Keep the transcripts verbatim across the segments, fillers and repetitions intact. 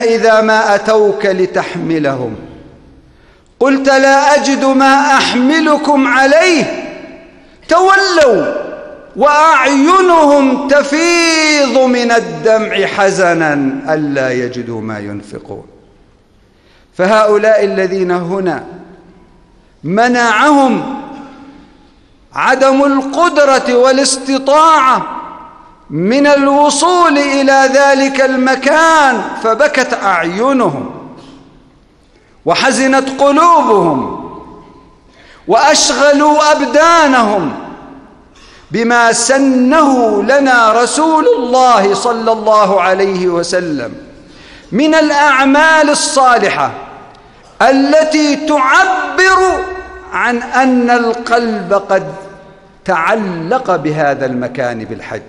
إذا ما أتوك لتحملهم قلت لا أجد ما أحملكم عليه تولوا وأعينهم تفيض من الدمع حزنا ألا يجدوا ما ينفقون. فهؤلاء الذين هنا منعهم عدم القدرة والاستطاعة من الوصول إلى ذلك المكان، فبكت أعينهم وحزنت قلوبهم وأشغلوا أبدانهم بما سنه لنا رسول الله صلى الله عليه وسلم من الأعمال الصالحة التي تعبر عن أن القلب قد تعلق بهذا المكان بالحج.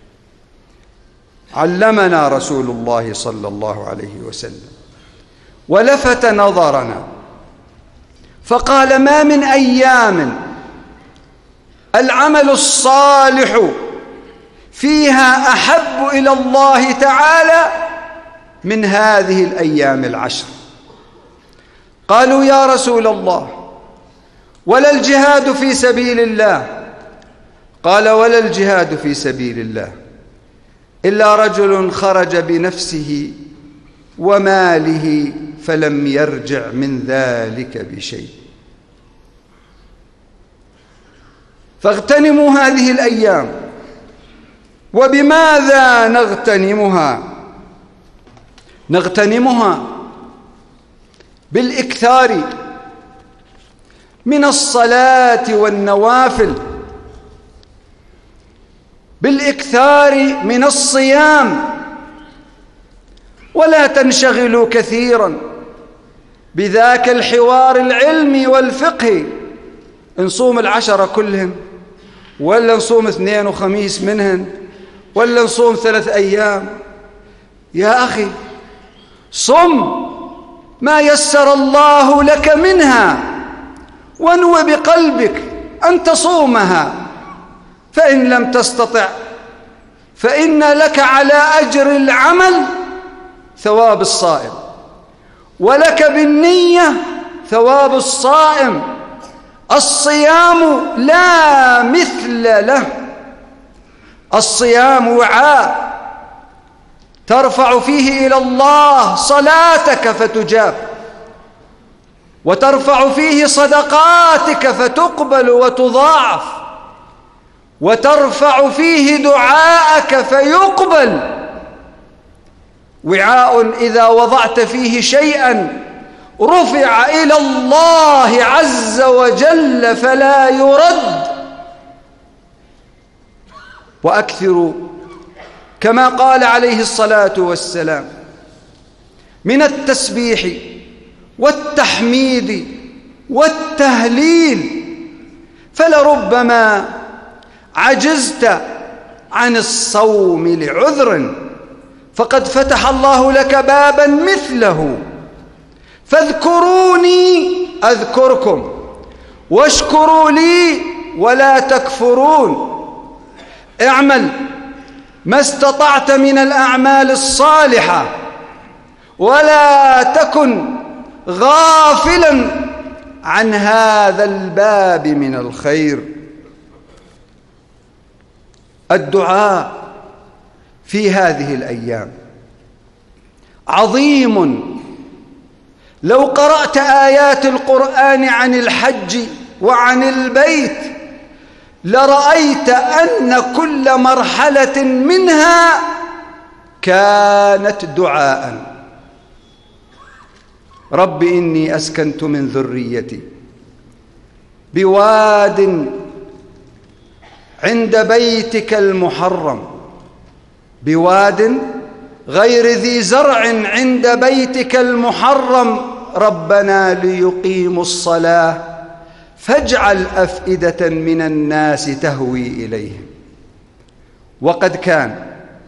علمنا رسول الله صلى الله عليه وسلم ولفت نظرنا فقال: ما من أيام العمل الصالح فيها أحب إلى الله تعالى من هذه الأيام العشر. قالوا: يا رسول الله، ولا الجهاد في سبيل الله؟ قال: ولا الجهاد في سبيل الله إلا رجل خرج بنفسه وماله فلم يرجع من ذلك بشيء. فاغتنموا هذه الأيام. وبماذا نغتنمها؟ نغتنمها بالإكثار من الصلاة والنوافل، بالإكثار من الصيام، ولا تنشغلوا كثيرا بذاك الحوار العلمي والفقهي. نصوم العشرة كلهن، ولا نصوم اثنين وخميس منهن، ولا نصوم ثلاث أيام؟ يا أخي، صم ما يسر الله لك منها، وانو بقلبك أن تصومها، فإن لم تستطع فإن لك على أجر العمل ثواب الصائم، ولك بالنية ثواب الصائم. الصيام لا مثل له. الصيام وعاء ترفع فيه إلى الله صلاتك فتجاب، وترفع فيه صدقاتك فتقبل وتضاعف، وترفع فيه دعاءك فيقبل. وعاء إذا وضعت فيه شيئا رفع إلى الله عز وجل فلا يرد. وأكثروا كما قال عليه الصلاة والسلام من التسبيح والتحميد والتهليل، فلربما عجزت عن الصوم لعذر فقد فتح الله لك بابا مثله. فاذكروني أذكركم واشكروا لي ولا تكفرون. اعمل ما استطعت من الأعمال الصالحة، ولا تكن غافلا عن هذا الباب من الخير. الدعاء في هذه الأيام عظيم. لو قرأت آيات القرآن عن الحج وعن البيت لرأيت أن كل مرحلة منها كانت دعاء. رب إني أسكنت من ذريتي بواد عند بيتك المحرم، بواد غير ذي زرع عند بيتك المحرم، ربنا ليقيموا الصلاة فاجعل أفئدة من الناس تهوي إليهم. وقد كان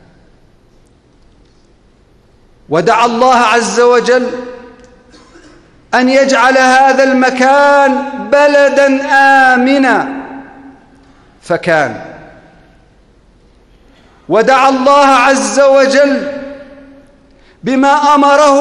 ودعا الله عز وجل أن يجعل هذا المكان بلدا آمنا، فكان. ودعا الله عز وجل بما أمره